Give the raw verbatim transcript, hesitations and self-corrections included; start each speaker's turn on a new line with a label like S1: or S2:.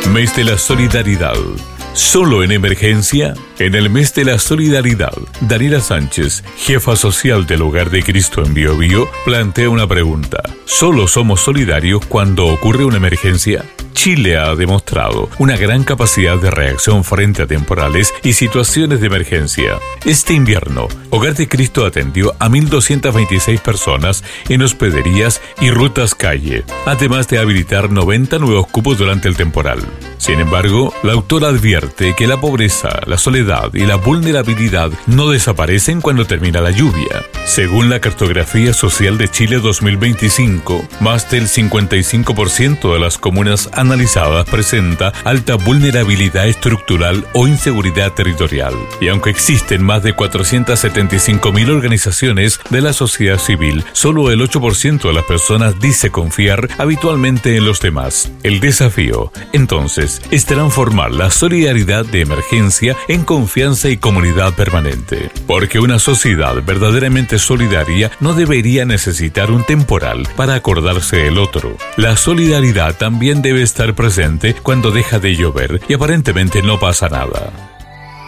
S1: Mes de la Solidaridad. ¿Solo en emergencia? En el mes de la solidaridad, Daniela Sánchez, jefa social del Hogar de Cristo en Bio Bio, plantea una pregunta. ¿Solo somos solidarios cuando ocurre una emergencia? Chile ha demostrado una gran capacidad de reacción frente a temporales y situaciones de emergencia. Este invierno, Hogar de Cristo atendió a mil doscientas veintiséis personas en hospederías y rutas calle, además de habilitar noventa nuevos cupos durante el temporal. Sin embargo, la autora advierte que la pobreza, la soledad y la vulnerabilidad no desaparecen cuando termina la lluvia. Según la Cartografía Social de Chile dos mil veinticinco, más del cincuenta y cinco por ciento de las comunas analizadas presenta alta vulnerabilidad estructural o inseguridad territorial. Y aunque existen más de cuatrocientas setenta y cinco mil organizaciones de la sociedad civil, solo el ocho por ciento de las personas dice confiar habitualmente en los demás. El desafío, entonces, es transformar la solidaridad de emergencia en confianza y comunidad permanente. Porque una sociedad verdaderamente solidaria no debería necesitar un temporal para acordarse del otro. La solidaridad también debe estar presente cuando deja de llover y aparentemente no pasa nada.